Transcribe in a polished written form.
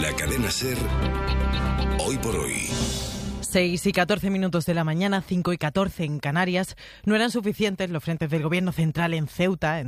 La cadena SER, hoy por hoy. 6:14 de la mañana, 5:14 en Canarias. No eran suficientes los frentes del Gobierno central en Ceuta,